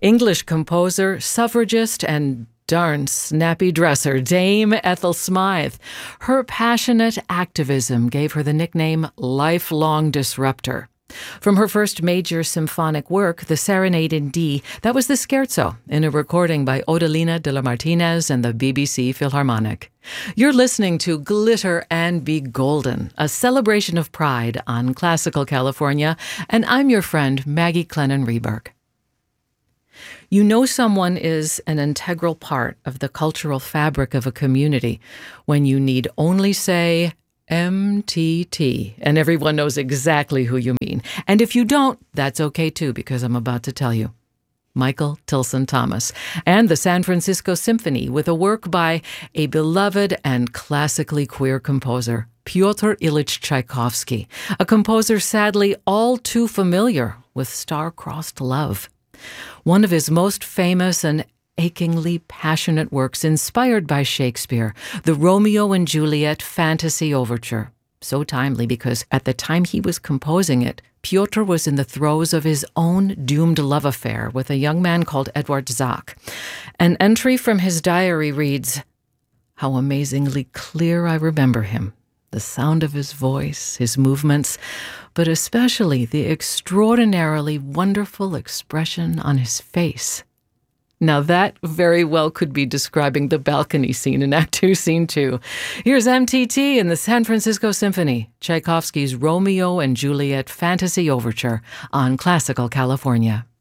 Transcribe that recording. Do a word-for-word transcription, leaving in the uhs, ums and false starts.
English composer, suffragist, and darn snappy dresser, Dame Ethel Smythe. Her passionate activism gave her the nickname Lifelong Disruptor. From her first major symphonic work, the Serenade in D, that was the Scherzo, in a recording by Odelina de la Martinez and the B B C Philharmonic. You're listening to Glitter and Be Golden, a celebration of pride on Classical California, and I'm your friend, Maggie Clennon Reberg. You know someone is an integral part of the cultural fabric of a community when you need only say M T T, and everyone knows exactly who you mean. And if you don't, that's okay too, because I'm about to tell you. Michael Tilson Thomas, and the San Francisco Symphony with a work by a beloved and classically queer composer, Pyotr Ilyich Tchaikovsky, a composer sadly all too familiar with star-crossed love. One of his most famous and achingly passionate works inspired by Shakespeare, the Romeo and Juliet Fantasy Overture. So timely because at the time he was composing it, Pyotr was in the throes of his own doomed love affair with a young man called Edward Zach. An entry from his diary reads, "How amazingly clear I remember him. The sound of his voice, his movements, but especially the extraordinarily wonderful expression on his face." Now that very well could be describing the balcony scene in Act Two, Scene Two. Here's M T T in the San Francisco Symphony, Tchaikovsky's Romeo and Juliet Fantasy Overture on Classical California.